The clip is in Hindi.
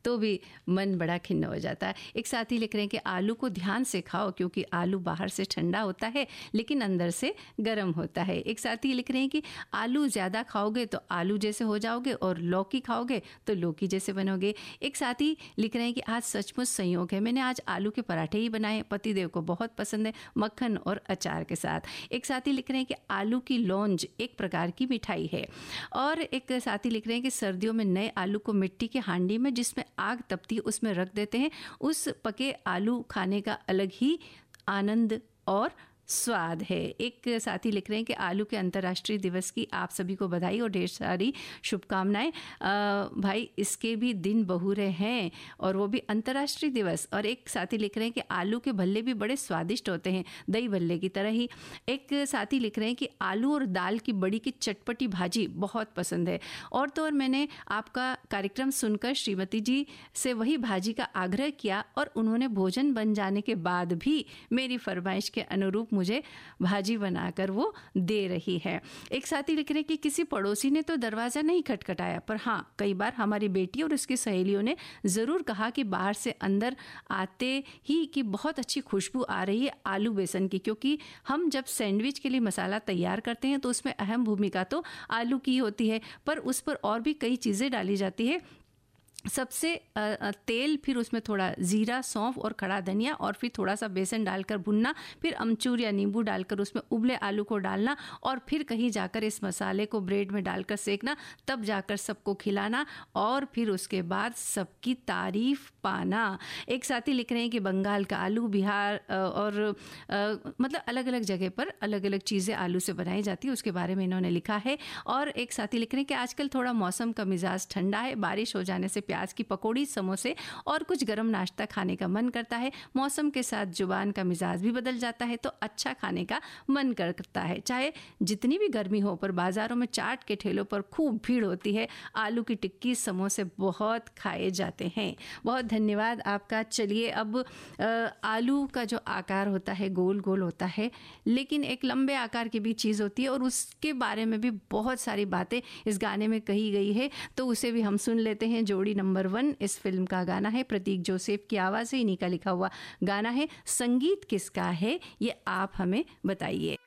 तो भी मन बड़ा खिन्न हो जाता है। एक साथी लिख रहे हैं कि आलू को ध्यान से खाओ क्योंकि आलू बाहर से ठंडा होता है लेकिन अंदर से गर्म होता है। एक साथी लिख रहे हैं कि आलू ज़्यादा खाओगे तो आलू जैसे हो जाओगे और लौकी खाओगे तो लौकी जैसे बनोगे। एक साथी लिख रहे हैं कि आज सचमुच संयोग है, मैंने आज आलू के पराठे ही बनाए, पतिदेव को बहुत पसंद है, मक्खन और अचार के साथ। एक साथी लिख रहे हैं कि आलू की लौंज एक प्रकार की मिठाई है। और एक साथी लिख रहे हैं कि सर्दियों में नए आलू को मिट्टी की हांडी में जिसमें आग तपती है उसमें रख देते हैं, उस पके आलू खाने का अलग ही आनंद और स्वाद है। एक साथी लिख रहे हैं कि आलू के अंतर्राष्ट्रीय दिवस की आप सभी को बधाई और ढेर सारी शुभकामनाएं। भाई इसके भी दिन बहुरे हैं और वो भी अंतर्राष्ट्रीय दिवस। और एक साथी लिख रहे हैं कि आलू के भल्ले भी बड़े स्वादिष्ट होते हैं, दही भल्ले की तरह ही। एक साथी लिख रहे हैं कि आलू और दाल की बड़ी की चटपटी भाजी बहुत पसंद है। और तो और मैंने आपका कार्यक्रम सुनकर श्रीमती जी से वही भाजी का आग्रह किया और उन्होंने भोजन बन जाने के बाद भी मेरी फरमाइश के अनुरूप मुझे भाजी बनाकर वो दे रही है। एक साथी लिख रहे हैं कि किसी पड़ोसी ने तो दरवाज़ा नहीं खटखटाया, पर हाँ कई बार हमारी बेटी और उसकी सहेलियों ने ज़रूर कहा कि बाहर से अंदर आते ही कि बहुत अच्छी खुशबू आ रही है आलू बेसन की, क्योंकि हम जब सैंडविच के लिए मसाला तैयार करते हैं तो उसमें अहम भूमिका तो आलू की होती है, पर उस पर और भी कई चीज़ें डाली जाती है। सबसे तेल, फिर उसमें थोड़ा जीरा, सौंफ और खड़ा धनिया और फिर थोड़ा सा बेसन डालकर भुनना, फिर अमचूर या नींबू डालकर उसमें उबले आलू को डालना और फिर कहीं जाकर इस मसाले को ब्रेड में डालकर सेकना, तब जाकर सबको खिलाना और फिर उसके बाद सबकी तारीफ पाना। एक साथी लिख रहे हैं कि बंगाल का आलू, बिहार और मतलब अलग अलग जगह पर अलग अलग चीज़ें आलू से बनाई जाती है, उसके बारे में इन्होंने लिखा है। और एक साथी लिख रहे हैं कि आजकल थोड़ा मौसम का मिजाज ठंडा है, बारिश हो जाने से प्याज की पकौड़ी, समोसे और कुछ गर्म नाश्ता खाने का मन करता है। मौसम के साथ जुबान का मिजाज भी बदल जाता है तो अच्छा खाने का मन करता है। चाहे जितनी भी गर्मी हो, पर बाज़ारों में चाट के ठेलों पर खूब भीड़ होती है। आलू की टिक्की, समोसे बहुत खाए जाते हैं। बहुत धन्यवाद आपका। चलिए अब आलू का जो आकार होता है गोल गोल होता है, लेकिन एक लंबे आकार की भी चीज़ होती है और उसके बारे में भी बहुत सारी बातें इस गाने में कही गई है, तो उसे भी हम सुन लेते हैं। जोड़ी नंबर 1 इस फिल्म का गाना है, प्रतीक जोसेफ की आवाज़ है, इन्हीं का लिखा हुआ गाना है। संगीत किसका है ये आप हमें बताइए।